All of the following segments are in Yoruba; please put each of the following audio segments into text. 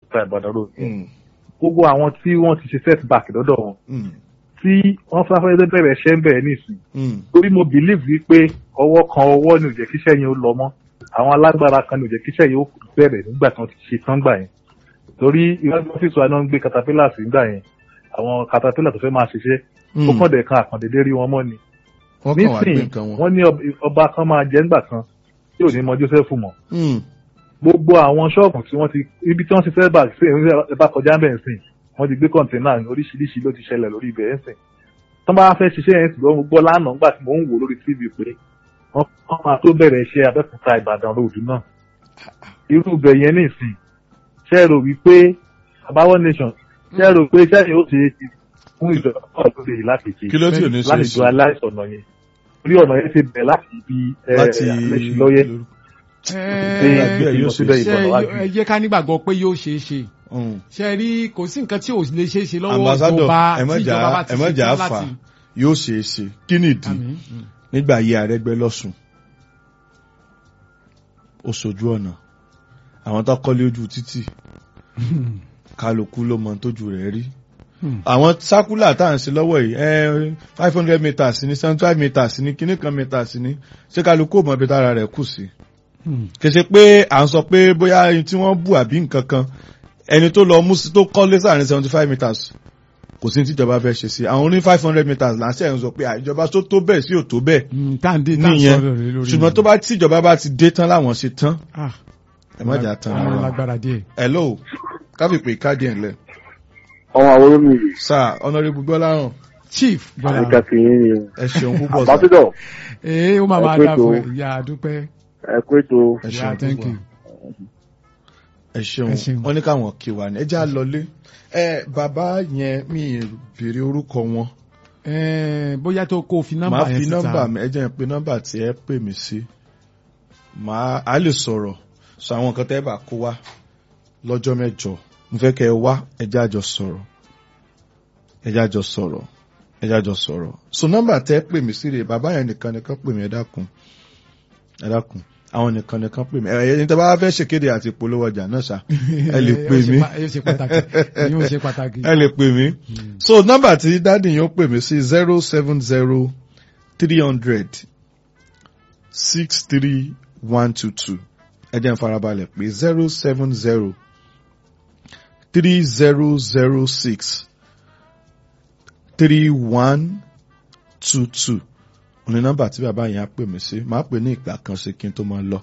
Abẹ́òkúta Ìbàdàn road gbogbo àwọn tí wọ́n ti ṣe setback lọ́dọ̀ wọn tí wọ́n fẹ́ bẹ̀rẹ̀ ṣẹ́ ń bẹ̀rẹ̀ nísìn torí mo believe wípé ọwọ́ kan ọwọ́ ni ò jẹ́ kíṣẹ́ yẹn ó lọ mọ́ àwọn alágbára kan ni ò jẹ́ kíṣẹ́ yẹn ó bẹ̀rẹ̀ nígbà tí wọ́n ti ṣe tán gbà yẹn torí ìwádìí ọ́fíìsì wa náà ń gbé caterpillar sí gbà yẹn àwọn caterpillar tó fẹ́ máa ṣiṣẹ́ ó kàn dẹ̀ kan àkàndédé rí wọn mọ́ ni nísìn wọ́n ní ọba kan máa jẹ́ ńgbà kan tí ò ní mọ Joseph mọ́ gbogbo àwọn ṣọ́ọ̀bù tí wọ́n ti ibi tí wọ́n ti fẹ́ bá sí ẹ bá kọjá bẹ́ẹ̀ sìn wọ́n ti gbé kọ̀ǹténà oríṣiríṣi ló ti ṣẹlẹ̀ lórí ibẹ̀ sìn tó bá fẹ́ ṣiṣẹ́ yẹn sì lọ́wọ́ gbọ́ lánàá nígbà tí mò ń wò lórí TV pé wọ́n máa tó bẹ̀rẹ̀ iṣẹ́ Abẹ́òkúta Ìbàdàn ròdù náà irú ibẹ̀ yẹn nìsín ṣe rò wípé Àbáwọ̀ nation ṣe rò pé ṣe yóò ṣe é fún ìjọba ọ̀dọ́ yìí láti ṣe láti do aláìsọ̀nà yẹn orí ọ̀nà yẹn ti bẹ̀ láti ibi àlẹ́sìn lọ́yẹ́ ẹ jẹ́ ká nígbàgbọ́ pé yóò ṣeé ṣe ṣe rí kò sí nǹkan tí ò lè ṣeé ṣe lọ́wọ́ ìjọba tí ìjọba bá ti ṣe tán láti. yóò ṣeé ṣe kí nìdí nígbà ayé Arẹ́gbẹ́lọ́sùn ó ṣojú ọ̀nà àwọn tó kọ́lé ojú títì kálukú ló mọ tójú rẹ̀ rí àwọn sákúlà tá à ń ṣe lọ́wọ́ yìí 500 meters ní 75 meters ní kíní kan meters ní ṣé kálukú ò mọ ibi tára rẹ̀ kù sí. kèsè pé à ń sọ pé bóyá tí wọ́n bù àbí nǹkan kan ẹni tó lọ mú sí tó kọ́lé sáàrin 75 meters kò sí tí ìjọba fẹ́ ṣe sí àwọn oní 500 meters láṣẹ ẹ̀ ń sọ pé ìjọba tó bẹ́ẹ̀ sí ò tó bẹ́ẹ̀ nìyẹn ṣùgbọ́n tó bá tí ìjọba bá ti dé tán láwọn ṣe tán ẹ má jà tán ara. hello káfí pé káàdì ẹ̀ lẹ̀. ọmọ àwọn olómi yìí. sir honourable Gbọ́láhàn. chief Gbọ́láhàn. àyíká fi yín ni o. ẹ ṣeun púpọ̀ sá. àbáṣedọ̀. ó máa máa dà fún ẹ ìyá àdúpẹ́. ẹ kú ètò. ẹ ṣeun thank you. ẹ ṣeun wọ́n ní káwọn kí wa ní ẹ já lọlé bàbá yẹn mi béèrè orúkọ wọn. bóyá tó kó fi nọ́mbà yẹn síta. máa fi nọ́mbà mi ẹ jẹ́ pé nọ́mbà tí ẹ pè mí sí a lè sọ̀rọ̀ sọ àwọn nǹkan tẹ́ bá kó wá lọ́jọ́ mẹ́jọ mo fẹ́ kẹ́ ẹ wá ẹ já jọ sọ̀rọ̀ so nọ́mbà tẹ́ pè mí sí rè bàbá yẹn nìkan pè mí ẹ dákun àwọn nìkan pè mí ẹ̀yẹ tí a bá fẹ́ ṣèkéde àti ìpolówó ọjà náà ṣá ẹ lè pè mí ẹ lè pè mí so nọ́mbà tí dáàdì yẹn ó pè mí sí 070-300-63122 ẹ jẹ́ n farabalẹ̀ pé 070-3006-3122 ní nọ́mbà tí bàbá yẹn á pè mí sí máa pè ní ìgbà kan sí kí n tó máa lọ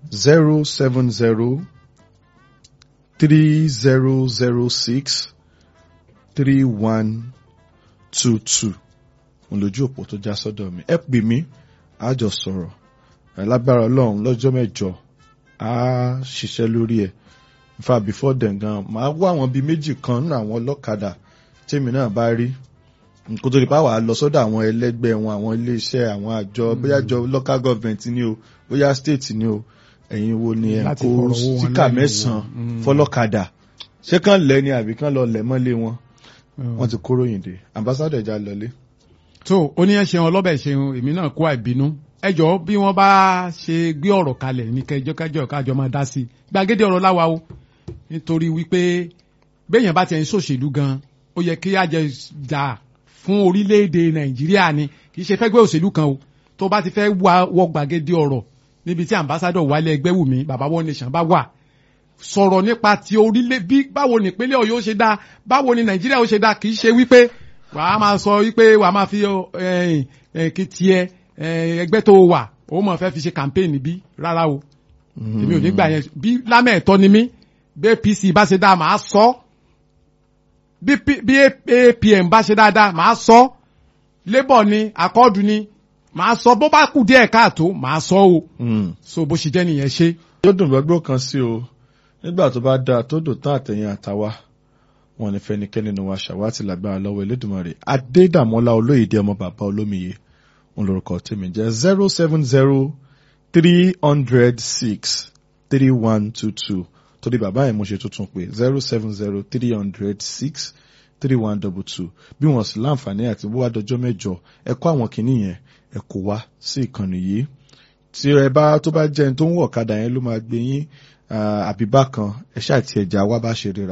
070-3006-3122 olójú òpó tó já sọ́dọ̀ mi ẹ pè mí á jọ sọ̀rọ̀ lágbára Ọlọ́run lọ́jọ́ mẹ́jọ á ṣiṣẹ́ lórí ẹ̀ nfa before then gan máa wá àwọn bíi méjì kan nínú àwọn ọlọ́kadà tèmi náà bá rí kó tó di pa wàá lọ sọ́dọ̀ àwọn ẹlẹ́gbẹ́ wọn àwọn iléeṣẹ́ àwọn àjọ bóyá jọ local government ni o bóyá state ni o ẹ̀yin wo ni ẹ̀ kó síkà mẹ́sàn-án fọlọ́kadà ṣé kàn lẹ́ ni àbí kàn lọ lẹ̀ mọ́lé wọn wọ́n ti kóròyìn dé ambassador ẹja lọlé. tó oníyẹn ṣeun ọlọ́bẹ̀ ṣeun èmi náà kó àìbínú ẹ jọ̀ọ́ bí wọ́n bá ṣe gbé ọ̀rọ̀ kalẹ̀ ní kẹjọ kájọ máa dá sí i gbàgede ọ̀rọ̀ láwa o nítorí wípé béèyàn bá ti ń ṣòṣèlú gan ó yẹ kí á jẹ jà fún orílẹ̀-èdè Nàìjíríà ni kì í ṣe fẹ́ gbé òṣèlú kan o tó bá ti fẹ́ wọ gbàgede ọ̀rọ̀ níbi tí ambassador Wálé Ẹgbẹ́wùmí bàbá One Nation bá wà sọ̀rọ̀ nípa ti orílẹ̀ bí báwo ni ìpínlẹ̀ Ọ̀yọ́ ṣe dá báwo ni Nàìjíríà ó ṣe dá kì í ṣe wípé wàá máa sọ wípé wàá máa fi kí tiẹ̀ ẹgbẹ́ tó wà ó mọ̀ fẹ́ fi ṣe campaign bí rárá o èmi ò ní gbà yẹn bí lámẹ̀ẹ̀tọ́ ni mí bí APC bá ṣe dá màá sọ bí APM bá ṣe dáadáa màá sọ Labour ni Accord ni màá sọ bó bá kù díẹ̀ káàtó màá sọ o so bó ṣe jẹ́ nìyẹn ṣe. yóò dùn gbọ́gbọ́ kan sí o nígbà tó bá dáa tó dùn tán àtẹ̀yìn àtàwa wọn ní fẹ́nikẹ́ni nínú wa ṣàwátì lágbára lọ́wọ́ Elédùmarè Adédàmọ́lá Olóyèdè ọmọ bàbá Olómiyè òun lórúkọ tèmi jẹ́ 070-306-3122 torí bàbá yẹn mo ṣe tuntun pé 070-300-63122 bí wọ́n sì láǹfààní àti bó wá dọjọ́ mẹ́jọ ẹ kó àwọn kìíní yẹn ẹ kó wá sí ìkànnì yìí tí ẹ bá tó bá jẹ́ ẹni tó ń wọ̀ ọ̀kadà yẹn ló máa gbé yín àbíbá kan ẹ ṣáà tí ẹja wá bá ṣe ríra.